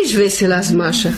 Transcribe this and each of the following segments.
ești vesel azi, Mașa?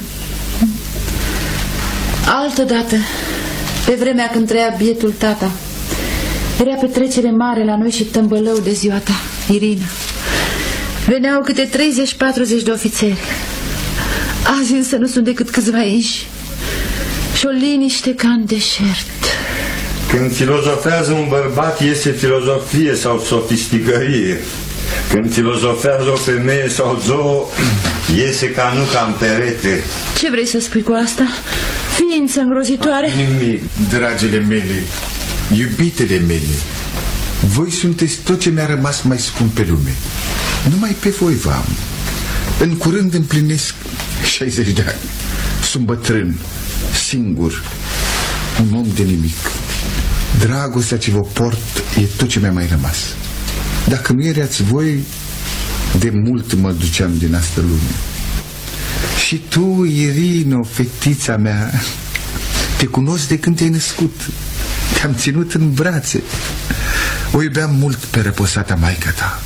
Altădată, pe vremea când trăia bietul tata, era petrecere mare la noi și tâmbălău de ziua ta, Irina. Veneau câte 30-40 de ofițeri. Azi însă nu sunt decât câțiva inși și o liniște ca în deșert. Când filozofează un bărbat, iese filozofie sau sofisticărie. Când filozofează o femeie sau zoo, iese ca nuca în perete. Ce vrei să spui cu asta? Ființă îngrozitoare? Nimic, dragile mele, iubitele mele. Voi sunteți tot ce mi-a rămas mai scump pe lume. Numai pe voi v-am. În curând împlinesc 60 de ani. Sunt bătrân, singur, un om de nimic. Dragostea ce vă port e tot ce mi-a mai rămas. Dacă nu erați voi, de mult mă duceam din asta lume. Și tu, Irino, fetița mea, te cunosc de când te-ai născut. Te-am ținut în brațe. O iubeam mult pe răposata maică ta.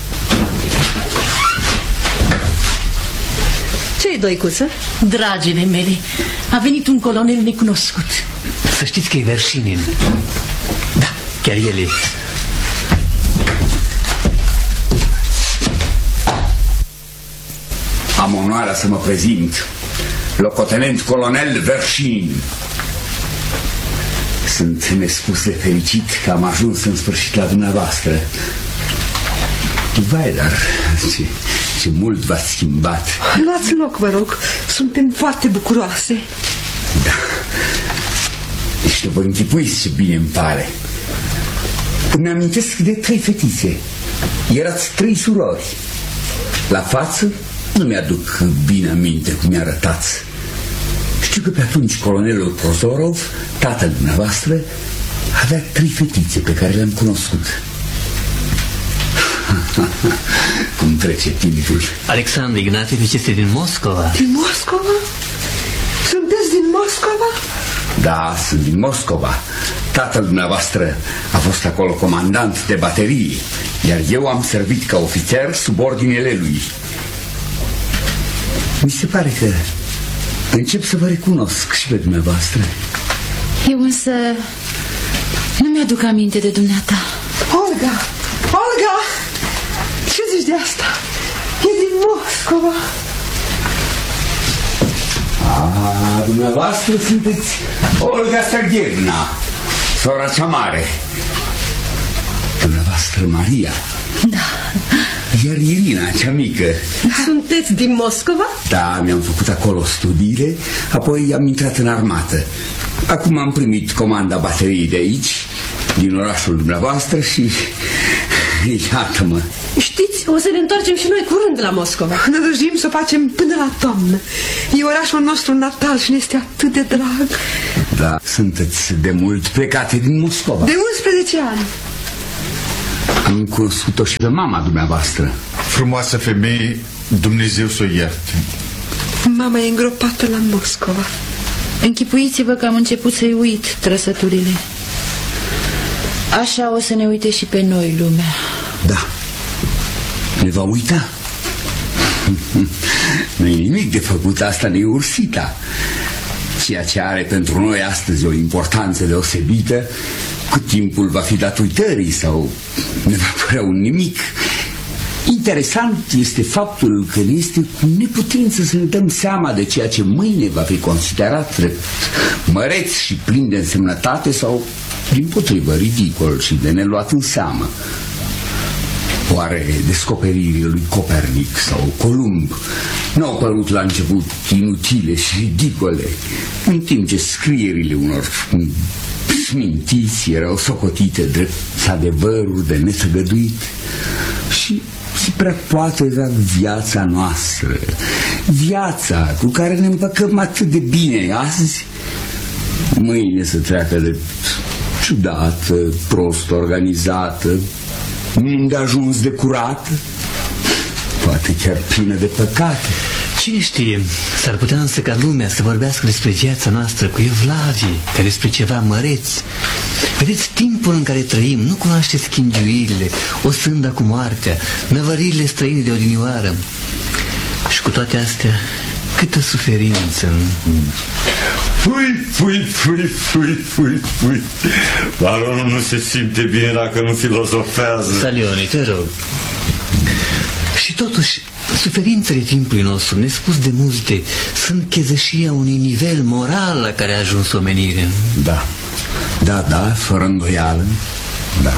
Ce-i, Doicuță? Dragile mele, a venit un colonel necunoscut. Să știți că e Verșinin. Da, chiar el e. Am onoarea să mă prezint, locotenent colonel Verșinin. Sunt nespus de fericit că am ajuns în sfârșit la dumneavoastră. Vai, dar ce mult v-ați schimbat. Luați loc, vă rog, suntem foarte bucuroase. Da. Deci vă închipuiți ce bine îmi pare. Îmi amintesc de 3 fetițe. Erați 3 surori. La față nu mi-aduc bine aminte cum mi-arătați. Știu că pe atunci colonelul Prozorov, tatăl dumneavoastră, avea 3 fetițe pe care le-am cunoscut. Cum trece timpul. Alexandru Ignatievici este din Moscova. Din Moscova? Sunteți din Moscova? Da, sunt din Moscova. Tatăl dumneavoastră a fost acolo comandant de baterie, iar eu am servit ca ofițer sub ordinele lui. Mi se pare că încep să vă recunosc și pe dumneavoastră. Eu însă nu mi-aduc aminte de dumneata. Olga! Olga! Ce zici de asta? E din Moscova. Dumneavoastră sunteți Olga Sergeyevna, sora cea mare. Dumneavoastră Maria. Da. Iar Irina, cea mică. Sunteți din Moscova? Da, mi-am făcut acolo studiile, apoi am intrat în armată. Acum am primit comanda bateriei de aici, din orașul dumneavoastră și iată-mă. Știți, o să ne întoarcem și noi curând la Moscova. Ne rugim să o facem până la toamnă. E orașul nostru natal și ne este atât de drag. Da, sunteți de mult plecate din Moscova. De 11 ani. Am cunoscut-o și pe mama dumneavoastră. Frumoasă femeie, Dumnezeu să o ierte. Mama e îngropată la Moscova. Închipuiți-vă că am început să-i uit trăsăturile. Așa o să ne uite și pe noi lumea. Da. Ne va uita? Nu e nimic de făcut, asta ne ursita. Ceea ce are pentru noi astăzi o importanță deosebită, cu timpul va fi dat uitării sau ne va părea un nimic. Interesant este faptul că ne este cu neputință să ne dăm seama de ceea ce mâine va fi considerat drept măreț și plin de însemnătate sau, dimpotrivă, ridicol și de neluat în seamă. Oare descoperirile lui Copernic sau Columb n-au părut la început inutile și ridicole, în timp ce scrierile unor smintiți erau socotite drept adevăruri de nesăgăduit? Și prea poate era viața noastră, viața cu care ne împăcăm atât de bine azi, mâine să treacă de ciudată, prost organizată, îndeajuns de curată, poate chiar plină de păcate. Cine știe, s-ar putea însă ca lumea să vorbească despre viața noastră cu evlavie, ca despre ceva măreț. Vedeți, timpul în care trăim nu cunoaște schingiuirile, o sânda cu moartea, năvăririle străine de odinioară. Și cu toate astea, câtă suferință. Fui. Baronul nu se simte bine dacă nu filozofează. Salioni, te rog. Și totuși, suferințele timpului nostru, nespus de multe, sunt chezășia unui nivel moral la care a ajuns omenirea. Da, fără îndoială. Da.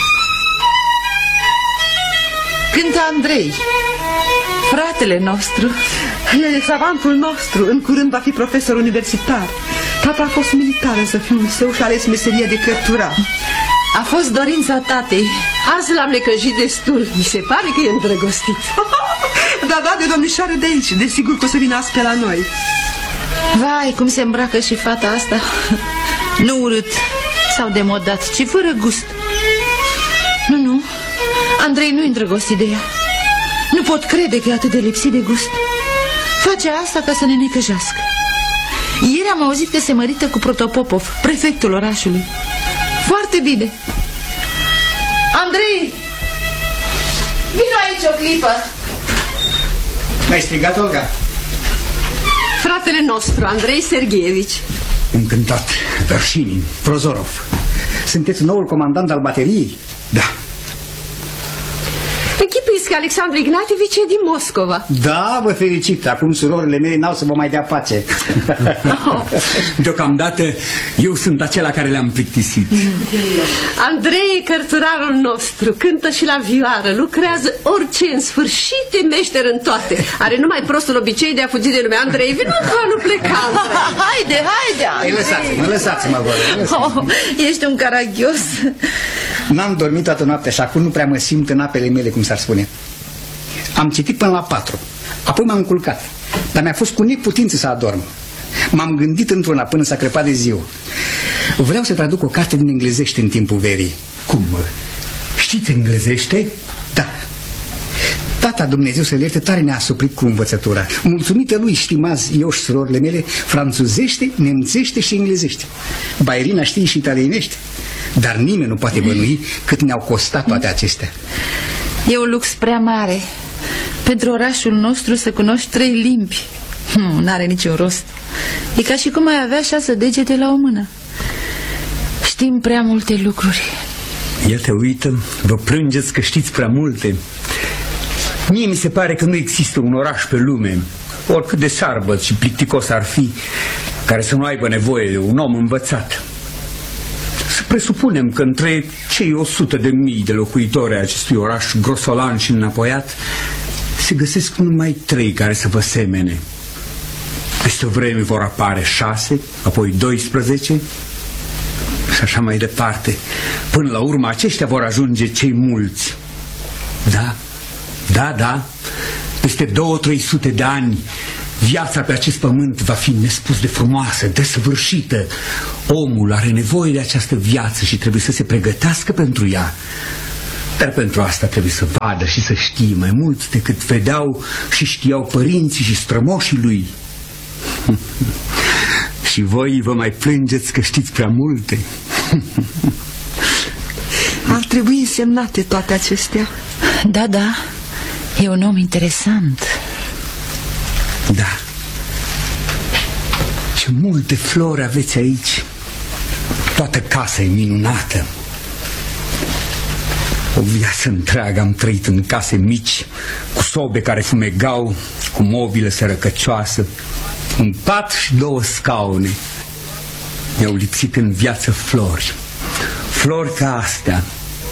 Cântă Andrei, fratele nostru. E savantul nostru, în curând va fi profesor universitar. Tata a fost militar, însă fiul său și-a ales meseria de cărturar. A fost dorința tatei. Azi l-am necăjit destul. Mi se pare că e îndrăgostit. Da, de domnișoară de aici. Desigur că o să vină azi pe la noi. Vai, cum se îmbracă și fata asta. Nu urât sau demodat, ci fără gust. Nu, Andrei nu-i îndrăgostit de ea. Nu pot crede că e atât de lipsit de gust. Face asta ca să ne necăjească. Ieri am auzit că se mărită cu Protopopov, prefectul orașului. Foarte bine. Andrei, vino aici o clipă. M-ai strigat, Olga? Fratele nostru, Andrei Sergeevici. Încântat. Verșinin, Prozorov. Sunteți noul comandant al bateriei? Da. Închipuiți că Alexandru Ignatievici e din Moscova. Da, vă felicit. Acum surorile mele n-au să vă mai dea pace. Deocamdată eu sunt acela care le-am plictisit. Andrei e cărturarul nostru. Cântă și la vioară. Lucrează orice, în sfârșit e meșter în toate. Are numai prostul obicei de a fugi de lume. Andrei, vino că nu pleca. Haide, Lăsați-mă, vă rog. Ești un caragios. N-am dormit toată noaptea și acum nu prea mă simt în apele mele, cum s-ar spune. Am citit până la 4, apoi m-am culcat, dar mi-a fost cu neputință să adorm. M-am gândit într-una până s-a crăpat de ziua. Vreau să traduc o carte din englezește în timpul verii. Cum, mă? Știți englezește? Da. Tata, Dumnezeu să-l ierte, tare ne-a suplit cu învățătura. Mulțumită lui știm azi, eu și surorile mele, franțuzește, nemțește și englezește. Bairina știe și italienește. Dar nimeni nu poate bănui cât ne-au costat toate acestea. E un lux prea mare pentru orașul nostru să cunoști 3 limbi. N-are niciun rost. E ca și cum ai avea 6 degete la o mână. Știm prea multe lucruri. Iată, uită, vă plângeți că știți prea multe. Mie mi se pare că nu există un oraș pe lume, oricât de sarbăt și plicticos ar fi, care să nu aibă nevoie de un om învățat. Să presupunem că între cei 100.000 de locuitori ai acestui oraș grosolan și înapoiat se găsesc numai 3 care să vă semene. Peste o vreme vor apare 6, apoi 12 și așa mai departe. Până la urmă aceștia vor ajunge cei mulți. Da, peste 200-300 de ani viața pe acest pământ va fi nespus de frumoasă, desăvârșită. Omul are nevoie de această viață și trebuie să se pregătească pentru ea. Dar pentru asta trebuie să vadă și să știe mai mult decât vedeau și știau părinții și strămoșii lui. Și voi vă mai plângeți că știți prea multe. Ar trebui însemnate toate acestea. Da, e un om interesant. Da. Ce multe flori aveți aici. Toată casa e minunată. O viață întreagă am trăit în case mici, cu sobe care fumegau, cu mobilă sărăcăcioasă, un pat și 2 scaune. Mi-au lipsit în viață flori. Flori ca astea.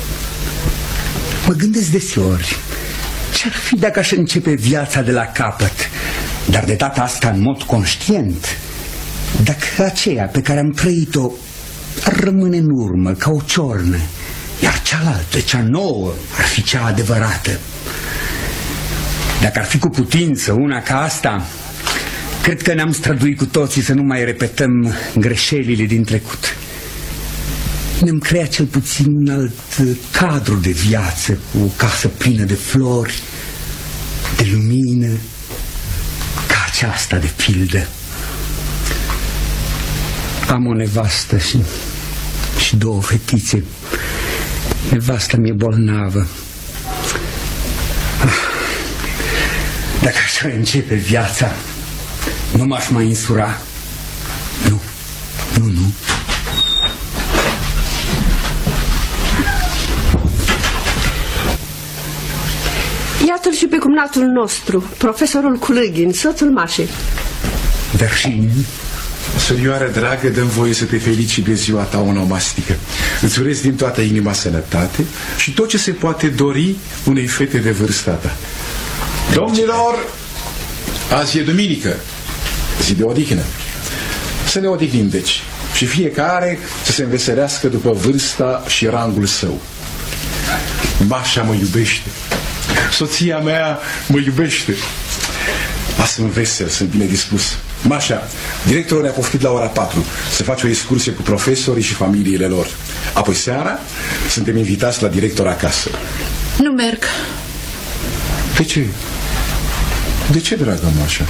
Mă gândesc deseori, ce-ar fi dacă aș începe viața de la capăt, dar de data asta în mod conștient? Dacă aceea pe care am trăit-o ar rămâne în urmă ca o ciornă, iar cealaltă, cea nouă, ar fi cea adevărată. Dacă ar fi cu putință una ca asta, cred că ne-am străduit cu toții să nu mai repetăm greșelile din trecut. Ne-am creat cel puțin un alt cadru de viață, cu o casă plină de flori, de lumină, ca aceasta de pildă. Am o nevastă și 2 fetițe. Nevasta mi-e bolnavă. Dacă aș începe viața, Nu m-aș mai însura. Nu. Iată-l și pe cumnatul nostru, profesorul Kulugin, soțul Mașei. Verșin. Surioară dragă, dă-mi voie să te felicit de ziua ta onomastică. Îți urez din toată inima sănătate și tot ce se poate dori unei fete de vârsta ta. Domnilor, azi e duminică, zi de odihnă. Să ne odihnim, deci, și fiecare să se înveselească după vârsta și rangul său. Mașa mă iubește, soția mea mă iubește. Sunt vesel, sunt bine dispus. Mașa, directorul ne-a poftit la ora 4 să faci o excursie cu profesorii și familiile lor. Apoi seara suntem invitați la director acasă. Nu merg. De ce? De ce, dragă Mașa?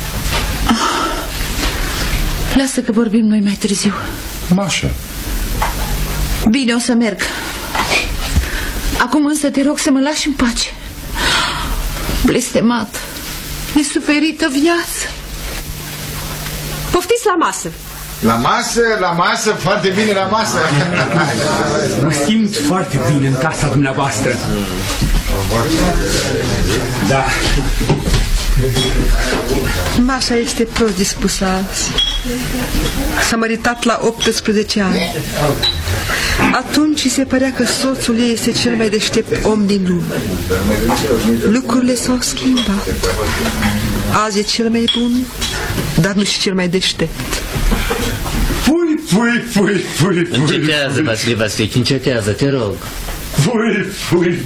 Lasă că vorbim noi mai târziu. Mașa. Bine, o să merg. Acum însă te rog să mă lași în pace. Blestemat, nesuferită viață. Poftiți la masă. La masă, foarte bine la masă. Mă simt foarte bine în casa dumneavoastră. Da. Mașa este prost dispusă azi. S-a măritat la 18 ani. Atunci îi se părea că soțul ei este cel mai deștept om din lume. Lucrurile s-au schimbat. Azi e cel mai bun, dar nu și cel mai deștept. Pui. Încetează, Vasile Vasilici, încetează, te rog. Pui.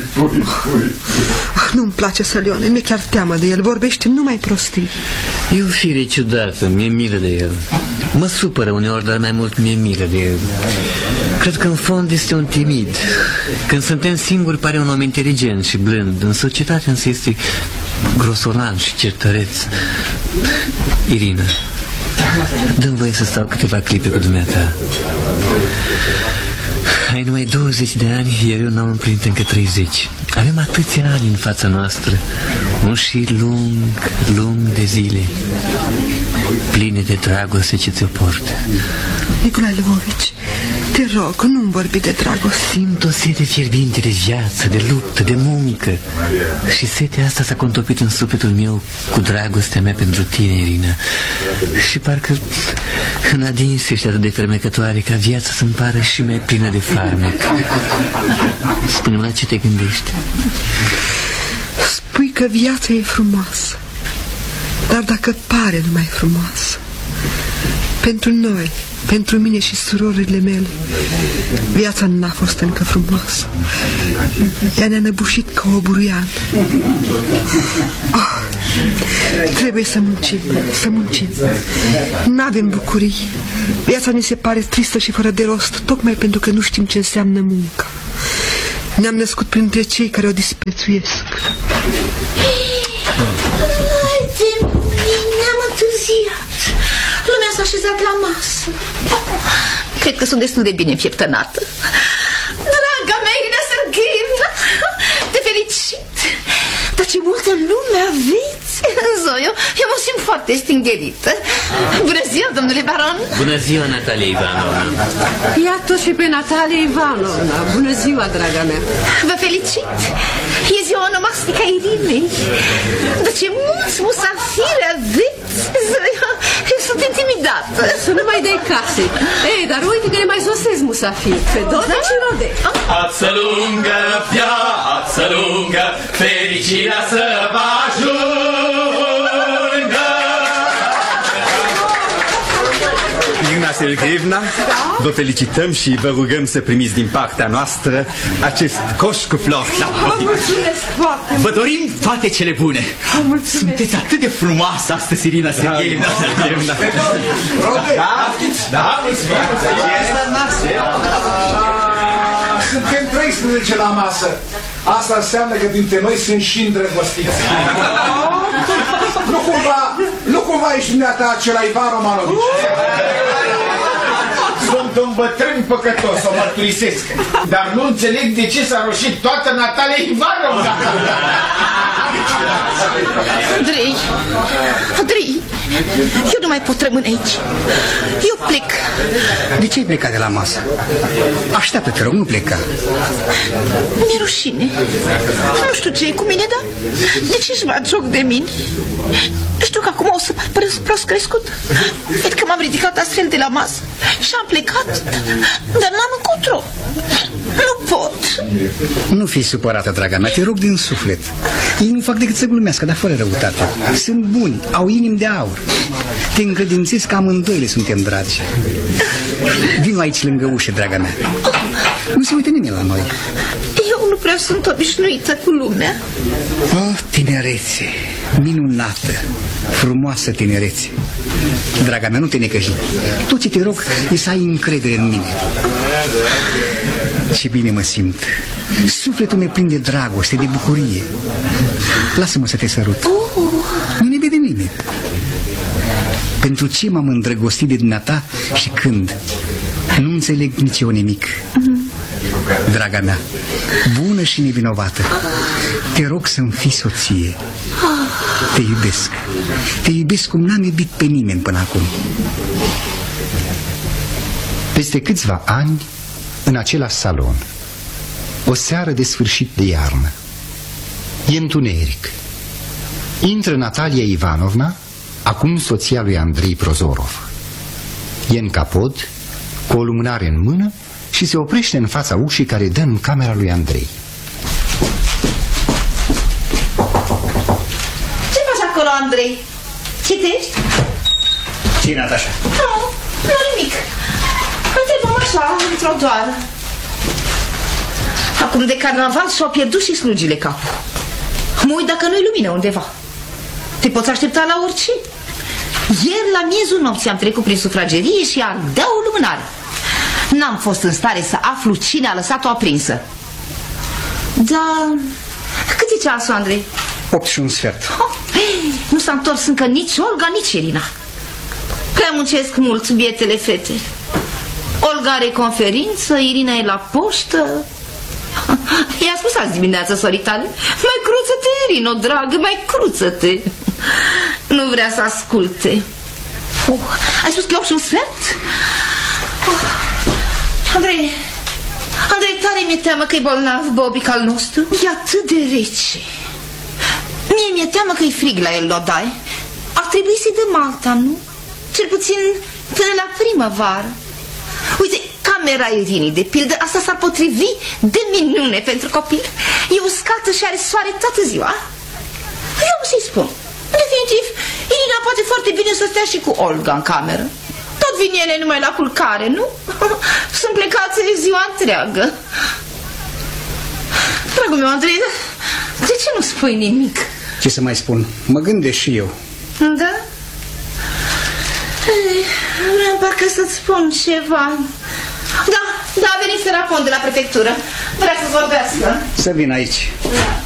Nu-mi place Sălioane, mi-e chiar teamă de el. Vorbește numai prostii. E o fire ciudată, mi-e milă de el. Mă supără uneori, dar mai mult mi-e milă de el. Cred că în fond este un timid. Când suntem singuri pare un om inteligent și blând. În societate însă este grosolan și certăreț. Irina, dă-mi voie să stau câteva clipe cu dumneata. Ai numai 20 de ani, iar eu n-am împlinit încă 30. Avem atâția ani în fața noastră. Un șir lung de zile, pline de dragoste ce ți-o portă. Nicolae Lvovici, te rog, nu-mi vorbi de dragoste. Simt o sete fierbinte de viață, de luptă, de muncă. Și setea asta s-a contopit în sufletul meu cu dragostea mea pentru tine, Irina. Și parcă în adins ești atât de fermecătoare ca viața să-mi pară și mai plină de farmec. Spune-mi, la ce te gândești? Spui că viața e frumoasă, dar dacă pare numai frumoasă, pentru noi, pentru mine și surorile mele, viața n-a fost încă frumoasă. Ea ne-a năbușit ca o buruiană. Trebuie să muncim. N-avem bucurii. Viața ne se pare tristă și fără de rost, tocmai pentru că nu știm ce înseamnă munca. Ne-am născut printre cei care o disprețuiesc. Ne-am întârziat. Lumea s-a așezat la masă. Cred că sunt destul de bine înfieptănată. Draga mea, Irina Sergeevna, te felicit. Dar ce multă lume aveți. Zoio, eu mă simt foarte stingerită. Bună ziua, domnule baron. Bună ziua, Natalia Ivanovna. Iată și pe Natalia Ivanovna. Bună ziua, draga mea. Vă felicit. E ziua onomastică a Irinei. Dar ce mulți musafiri aveți. Zoio, eu sunt intimidată. Să nu mai dai case. Ei, dar uite că ne mai sosesc musafiri. Fedona și Rode. Ață lungă, viață lungă, fericirea să vă ajungă. Irina Sergeevna, vă felicităm și vă rugăm să primiți din partea noastră acest coș cu flori. Vă mulțumesc foarte mult. Vă dorim toate cele bune. Sunteți atât de frumoasă astăzi, Irina Sergeevna. Da? Suntem 13 la masă. Asta înseamnă că dintre noi sunt și îndrăgostiți. Nu cumva ești dumneata acela Ivan Romanovici? Sunt un bătrân păcătos, o mărturisesc. Dar nu înțeleg de ce s-a roșit toată Natalia Ivanovna. Andrei, Andrei, eu nu mai pot rămâne aici. Eu plec. De ce ai plecat de la masă? Așteaptă-te, rog, nu pleca. Mi-e rușine. Nu știu ce e cu mine, dar de ce își bat joc de mine? Știu că acum o să părăs prost crescut. Cred că m-am ridicat astfel de la masă și am plecat, dar n-am încotro. Nu pot. Nu fi supărată, draga mea, te rog din suflet. Ei nu fac decât să glumească, dar fără răutate. Sunt buni, au inimi de aur. Te încredințez că amândoi le suntem dragi. Vino aici lângă ușă, draga mea. Nu se uite nimeni la noi. Eu nu prea sunt obișnuită cu lumea. Oh, tinerețe, minunată, frumoasă tinerețe. Draga mea, nu te necăji. Tot ce te rog e să ai încredere în mine. Ce bine mă simt. Sufletul meu plin de dragoste, de bucurie. Lasă-mă să te sărut. Nu ne vede nimeni. Pentru ce m-am îndrăgostit de dumneata și când? Nu înțeleg nici eu nimic. Draga mea, bună și nevinovată, te rog să-mi fii soție. Te iubesc. Te iubesc cum n-am iubit pe nimeni până acum. Peste câțiva ani, în același salon, o seară de sfârșit de iarnă, e întuneric. Intră Natalia Ivanovna, acum soția lui Andrei Prozorov. E în capod, cu o lumânare în mână și se oprește în fața ușii care dă în camera lui Andrei. Ce faci acolo, Andrei? Citești? Ce-i, Natașa? Nu nimic. Întrebăm așa, într-o doară. Acum de carnaval și-au pierdut și slugile capul. Mă uit dacă nu-i lumină undeva. Te poți aștepta la orice. Ieri la miezul nopții am trecut prin sufragerie și ardeau o lumânare. N-am fost în stare să aflu cine a lăsat-o aprinsă. Dar... cât e ceasul, Andrei? 8 și un sfert. Nu s-a întors încă nici Olga, nici Irina. Prea muncesc mult bietele fete. Olga are conferință, Irina e la poștă. I-a spus azi dimineață soritale: mai cruță-te, Irino, dragă, mai cruță-te. Nu vrea să asculte. Ai spus că e 8 și un sfert? Andrei, tare mi-e teamă că e bolnav Bobic al nostru. E atât de rece. Mie mi-e teamă că e frig la el, Lodai. Ar trebui să-i dăm alta, nu? Cel puțin până la primăvară. Uite, camera Irinii, de pildă, asta s-ar potrivi de minune pentru copil. E uscată și are soare toată ziua. Eu am să-i spun. Definitiv, Irina poate foarte bine să stea și cu Olga în cameră. Tot vin ele numai la culcare, nu? Sunt plecați ziua întreagă. Dragul meu, Andrei, de ce nu spui nimic? Ce să mai spun? Mă gândesc și eu. Da? Vreau parcă să-ți spun ceva. Da, a venit Serapon de la prefectură. Vrea să vorbească. Să vin aici. Da.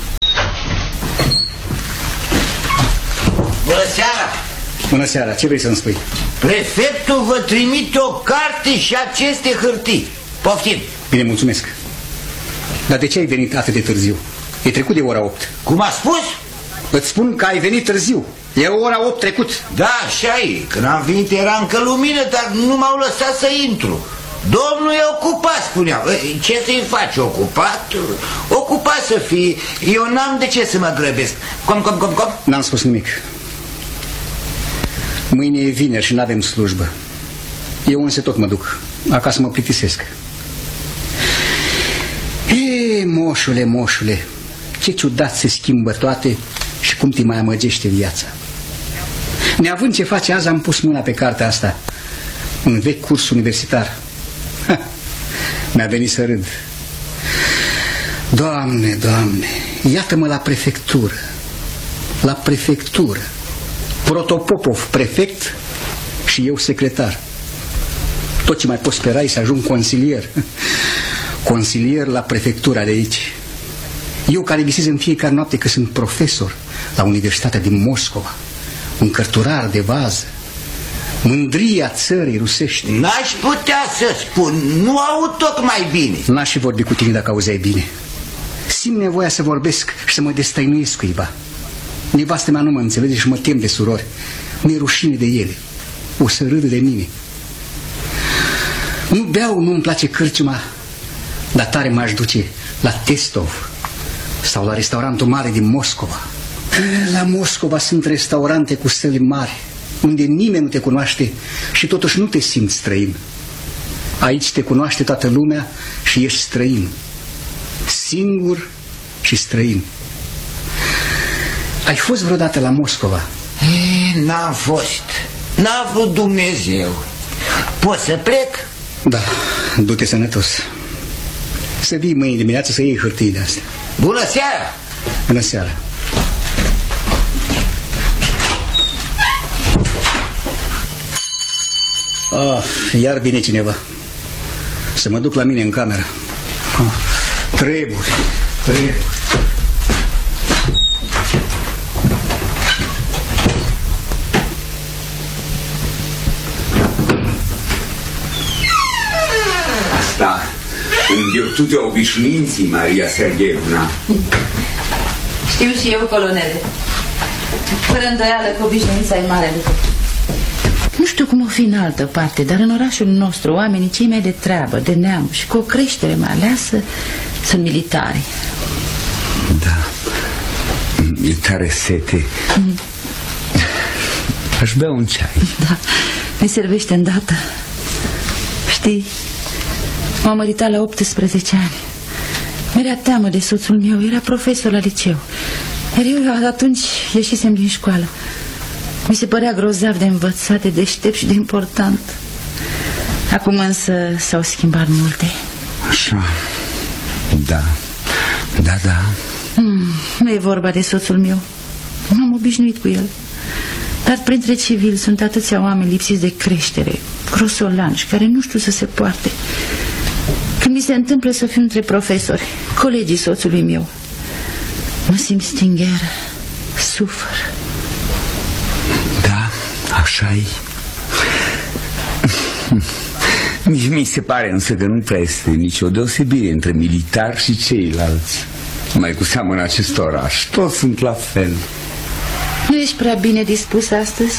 Bună seara! Bună seara, ce vrei să-mi spui? Prefectul vă trimite o carte și aceste hârtii. Poftim! Bine, mulțumesc. Dar de ce ai venit atât de târziu? E trecut de ora 8. Cum a spus? Îți spun că ai venit târziu. E ora 8 trecut. Da, așa e. Când am venit era încă lumină, dar nu m-au lăsat să intru. Domnul e ocupat, spuneau. Ce să-i faci, ocupat? Ocupat să fii. Eu n-am de ce să mă grăbesc. Cum? N-am spus nimic. Mâine e vineri și n-avem slujbă. Eu însă tot mă duc. Acasă mă plictisesc. Moșule, ce ciudat se schimbă toate și cum te mai amăgește viața. Neavând ce face azi, am pus mâna pe cartea asta. Un vechi curs universitar. Mi-a venit să râd. Doamne, iată-mă la prefectură. La prefectură. Protopopov prefect și eu secretar. Tot ce mai pot spera e să ajung consilier. Consilier la prefectura de aici. Eu care visez în fiecare noapte că sunt profesor la Universitatea din Moscova, un cărturar de vază, mândria țării rusești. N-aș putea să spun, nu aud tot mai bine. N-aș fi vorbit cu tine dacă auzeai bine. Simt nevoia să vorbesc și să mă destăinuiesc cuiva. Nevastă mea nu mă înțelege și mă tem de surori. mi-e rușine de ele. O să râdă de mine. Nu beau, nu-mi place cârciuma, dar tare m-aș duce la Testov sau la restaurantul mare din Moscova. La Moscova sunt restaurante cu săli mari, unde nimeni nu te cunoaște și totuși nu te simți străin. Aici te cunoaște toată lumea și ești străin. Singur și străin. Ai fost vreodată la Moscova? N-am fost. N-a vrut Dumnezeu. Pot să plec? Da, du-te sănătos. Să vii mâine dimineață să iei hârtiile astea. Bună seara! Bună seara! Iar vine cineva. Să mă duc la mine în cameră. Trebuie. Asta în virtutea obișnuinții, Maria Sergeevna. Știu și eu, colonele. Fără îndoială că obișnuința e mare lucru. Nu știu cum o fi în altă parte, dar în orașul nostru oamenii cei mai de treabă, de neam și cu o creștere mai aleasă sunt militari. Da, e tare sete. Aș bea un ceai. Da, ne servește îndată. Știi, m-am măritat la 18 ani. Mi-era teamă de soțul meu, era profesor la liceu. Iar eu atunci ieșisem din școală. Mi se părea grozav de învățat, de deștept și de important. Acum însă s-au schimbat multe. Așa, da. Nu e vorba de soțul meu. M-am obișnuit cu el. Dar printre civili sunt atâția oameni lipsiți de creștere, grosolanși, care nu știu să se poarte. Când mi se întâmplă să fiu între profesori, colegii soțului meu, mă simt stingheră, sufăr. Da, așa-i. Mi se pare însă că nu prea este nicio deosebire între militari și ceilalți. Mai cu seamă în acest oraș, toți sunt la fel. Nu ești prea bine dispus astăzi?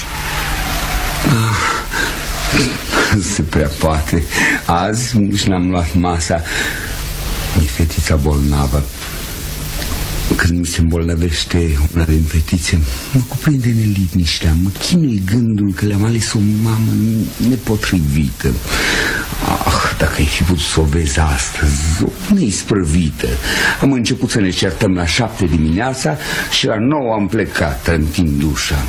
Se prea poate. Azi nici n-am luat masa. E fetița bolnavă. Când mi se îmbolnăvește una din fetițe, mă cuprinde neliniștea, mă chinuie gândul că le-am ales o mamă nepotrivită. Dacă ai fi putut să o vezi astăzi, o neisprăvită. Am început să ne certăm la 7 dimineața și la 9 am plecat, întind ușa.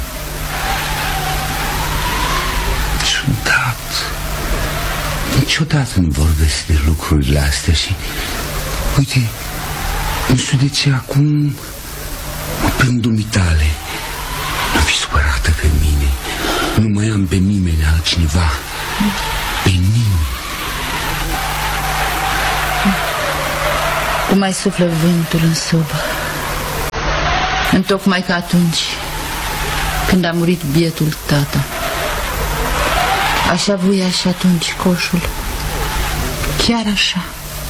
Ciudat. Niciodată nu vorbesc de lucrurile astea și... Uite, nu știu de ce acum mă prind dumitale. Nu fi supărată pe mine. Nu mai am pe nimeni altcineva. Pe nimeni. Cum mai suflă vântul în sobă. Întocmai ca atunci când a murit bietul tata. Așa voia și atunci coșul. Chiar așa.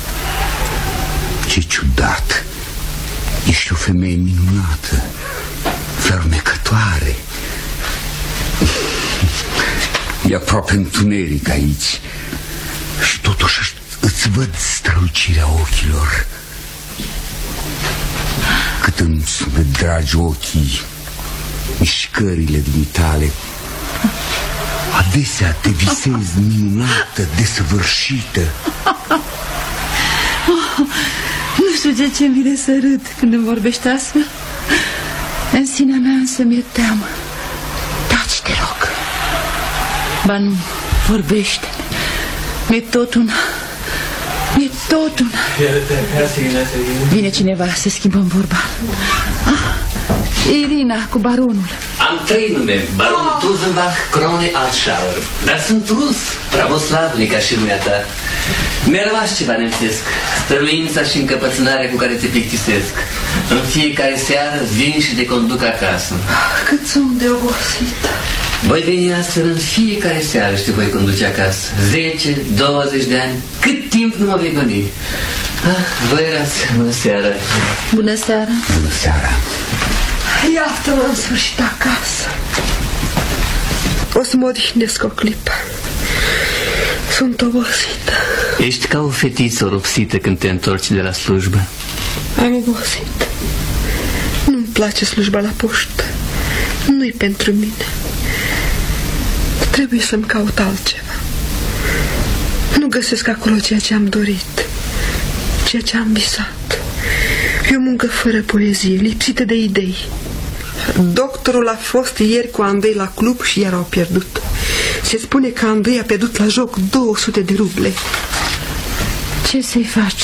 Ce ciudat. Ești o femeie minunată, fermecătoare. E aproape întuneric aici și totuși îți văd strălucirea ochilor. Cât îmi sunt dragi ochii, mișcările dumitale. Adesea te visezi minunată, desăvârșită. Nu știu de ce-mi vine să râd când îmi vorbești astfel. În sinea mea însă mi-e teamă. Taci, te rog. Ba nu, vorbește. Mi-e tot una. Mi-e tot una. Vine cineva să schimbăm vorba. Irina cu baronul. Am 3 nume, baronul Tuzenbach, Krone, Altschauer. Dar sunt rus, pravoslavnic ca și dumneata. Mi-a rămas ceva nemțesc, stăruința și încăpățânarea cu care te plictisesc. În fiecare seară vin și te conduc acasă. Cât sunt de obosită. Voi veni astfel în fiecare seară și te voi conduce acasă. 10, 20 de ani, cât timp nu mă vei gândi. Vă erați, bună seara. Bună seara. Bună seara. Iată-mă în sfârșit acasă. O să mă odihnesc o clipă. Sunt obosită. Ești ca o fetiță rupsită când te întorci de la slujbă. Am obosit. Nu-mi place slujba la poștă. Nu-i pentru mine. Trebuie să-mi caut altceva. Nu găsesc acolo ceea ce am dorit, ceea ce am visat. E o muncă fără poezie, lipsită de idei. Doctorul a fost ieri cu Andrei la club și iar au pierdut. Se spune că Andrei a pierdut la joc 200 de ruble. Ce să-i faci?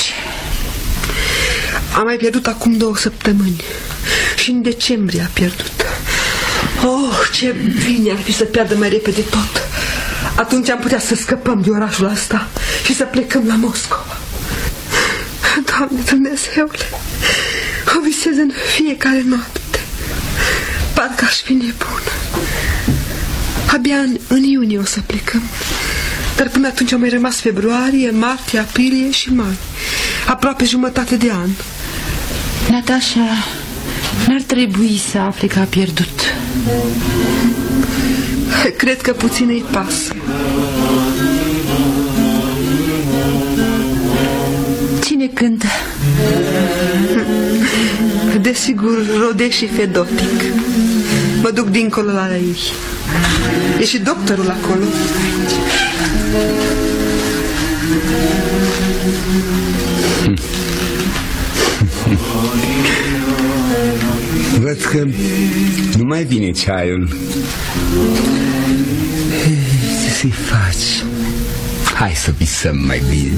A mai pierdut acum 2 săptămâni. Și în decembrie a pierdut. Oh, ce bine ar fi să piardă mai repede tot. Atunci am putea să scăpăm de orașul ăsta și să plecăm la Moscova. Doamne Dumnezeule, o visez în fiecare noapte. Parcă aș fi nebună. Abia în iunie o să plecăm. Dar până atunci au mai rămas februarie, martie, aprilie și mai. Aproape jumătate de an. Natasha, n-ar trebui să afle că a pierdut. Cred că puțin îi pasă. Cine cântă? Desigur, Rode și Fedotic. Mă duc dincolo la ei. E și doctorul acolo. Văd că nu mai vine ceaiul. Ce să-i faci? Hai să visăm mai bine.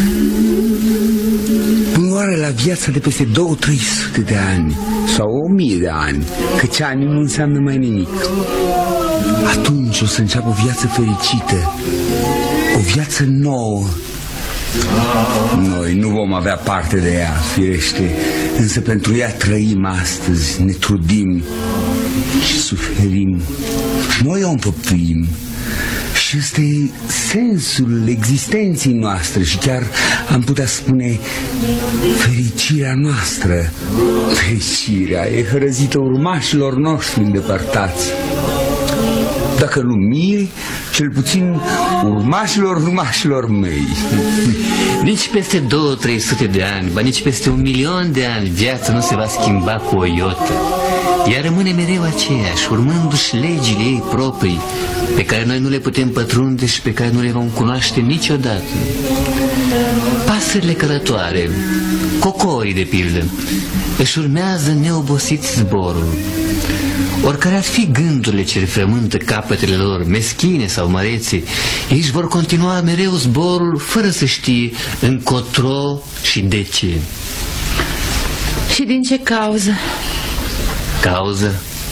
Oare la viața de peste 200-300 de ani sau 1000 de ani, căci ani nu înseamnă mai nimic. Atunci o să înceapă o viață fericită, o viață nouă. Noi nu vom avea parte de ea, firește, însă pentru ea trăim astăzi, ne trudim și suferim. Noi o împăptuim. Și ăsta e sensul existenței noastre și chiar am putea spune fericirea noastră. Fericirea e hărăzită urmașilor noștri îndepărtați. Dacă nu mie, cel puțin urmașilor mei. Nici peste 200-300 de ani, ba nici peste 1.000.000 de ani viața nu se va schimba cu o iotă. Ea rămâne mereu aceeași, urmându-și legile ei proprii, pe care noi nu le putem pătrunde și pe care nu le vom cunoaște niciodată. Pasările călătoare, cocorii de pildă, își urmează neobosit zborul. Oricare ar fi gândurile ce frământă capetele lor, meschine sau mărețe, ei își vor continua mereu zborul fără să știe încotro și de ce. Și din ce cauză? Cauză?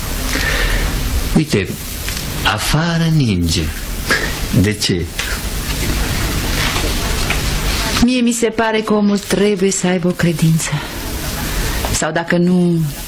Uite, afară ninge. De ce? Mie mi se pare că omul trebuie să aibă o credință. Sau dacă nu,